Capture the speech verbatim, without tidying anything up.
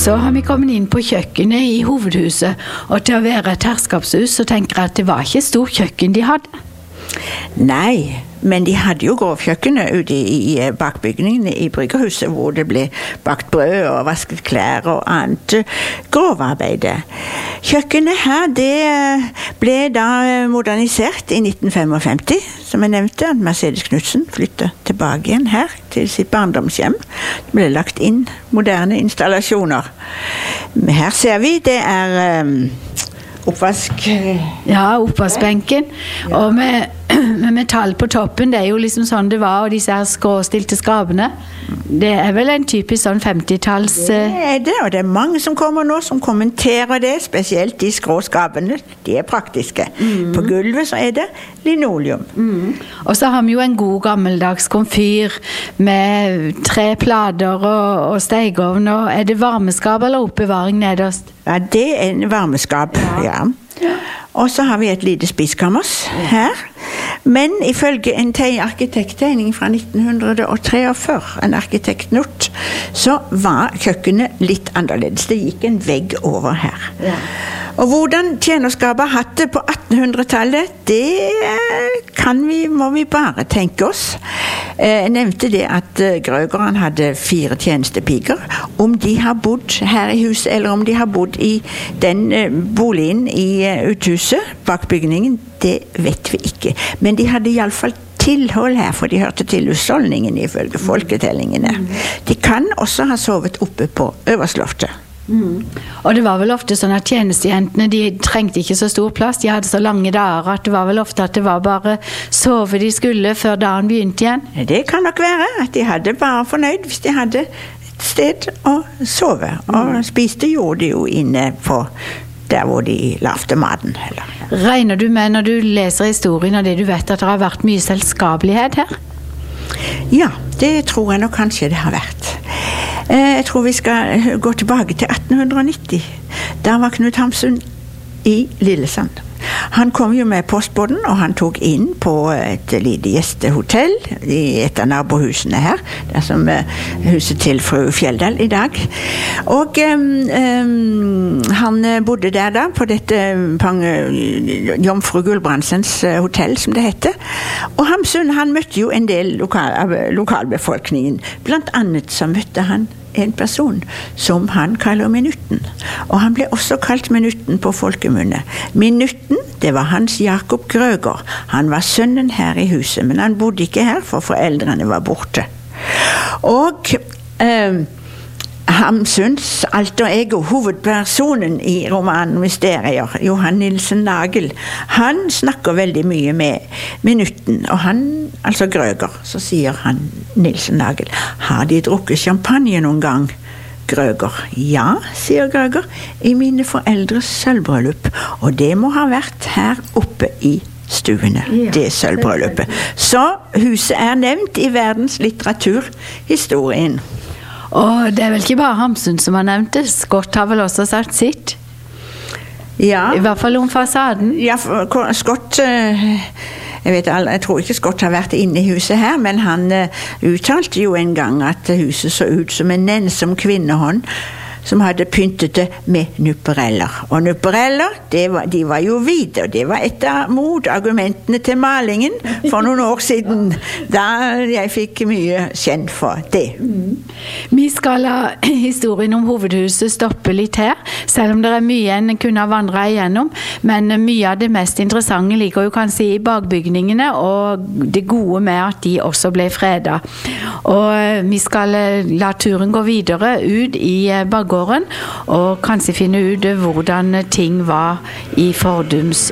Så har vi kommet inn på kjøkkenet i hovedhuset, og til å være et herskapshus så tenker jeg at det var ikke stor kjøkken de hadde. Nei, men de hadde jo grovkjøkkenet ute i, i bakbygningen i bryggerhuset, hvor det ble bakt brød og vasket klær og annet grovarbeide. Kjøkkenet her, det ble da modernisert i nitten femtifem, som jeg nevnte, at Mercedes Knudsen flyttet tilbake igjen her til sitt barndomshjem. Det ble lagt inn moderne installasjoner. Her ser vi, det er um, oppvask. Ja, oppvaskbenken, ja. Og med, med metall på toppen, det er jo liksom sånn det var, og disse her skråstilte skapene. Det er vel en typisk sånn femtitalls... Det er det, og det er mange som kommer nå som kommenterer det, spesielt de skråskapene. De er praktiske. Mm. På gulvet så er det linoleum. Mm. Og så har vi jo en god gammeldags komfyr med tre plader og, og stegovn, og er det varmeskap eller oppbevaring nederst? Ja, det er en varmeskap, ja. ja. Og så har vi et lite spiskammers her. Men ifølge en arkitekttegning fra nitten treogfyrre, en arkitektnot, så var kjøkkenet litt annerledes. Det gikk en vegg over her. Ja. Og hvordan tjenerskapet hatt det på attenhundretallet, det kan vi, må vi bare tenke oss. Jeg nevnte det at Grøgeren hadde fire tjenestepiker. Om de har bodd her i huset, eller om de har bodd i den boligen i uthuset, bak bygningen, det vet vi ikke. Men de hadde i alle fall tilhold her, for de hørte til husholdningen ifølge folketellingene. De kan også ha sovet oppe på øversloftet. Mm. Og det var vel ofte sånn at tjenestejentene, de trengte ikke så stor plass, de hadde så lange dager at det var vel ofte at det var bare sove de skulle før dagen begynte igjen. Det kan nok være at de hadde bare fornøyd hvis de hadde et sted å sove, og mm. spiste gjorde de jo inne på der hvor de lavte maten heller. Regner du med når du leser historien og det du vet at det har vært mye selskapelighet her? Ja, det tror jeg nok kanskje det har vært. Jeg tror vi skal gå tilbake til atten nitti. Der var Knut Hamsun i Lillesand. Han kom jo med postbåten, og han tok inn på et lite gjestehotell i et av nabohusene her. Det er som huset til fru Fjelldal i dag. Og um, um, han bodde der da, på dette pang, Jomfru Gulbrandsens hotell, som det heter. Og Hamsun, han møtte jo en del lokal, av lokalbefolkningen. Blant annet så møtte han en person som han kaller Minutten. Og han ble også kalt Minutten på folkemunne. Minutten, det var Hans Jakob Grøger. Han var sønnen her i huset, men han bodde ikke her, for foreldrene var borte. Og eh, Hamsuns alter ego, hovedpersonen i romanen Mysterier, Johan Nilsen Nagel, han snakker veldig mye med Minutten, og han, altså Grøger, så sier han Nilsen Nagel, har de drukket champagne noen gang? Grøger, ja, sier Grøger, i mine foreldres sølvbrøllup, og det må ha vært her oppe i stuene, ja, det sølvbrøllupet. Så huset er nevnt i verdens litteraturhistorien. Og det er vel ikke bare Hamsun som har nevnt det, Scott har vel også sagt sitt? Ja. I hvert fall om fasaden. Ja, Scott, jeg vet aldri, jeg tror ikke Scott har vært inne i huset her, men han uttalte jo en gang at huset så ut som en nennsom kvinnehånd, som hadde pyntet det med nuppereller. Og nuppereller, det var, de var jo hvite, og det var et av motargumentene til malingen for noen år siden, da jeg fikk mye kjent for det. Mm. Vi skal la historien om hovedhuset stoppe litt her, selv om det er mye en kunne ha vandret igjennom, men mye av det mest interessante ligger jo kanskje i bakbygningene, og det gode med at de også ble fredet. Og vi skal la turen gå videre ut i bakgården, og kanskje finne ut hvordan ting var i fordums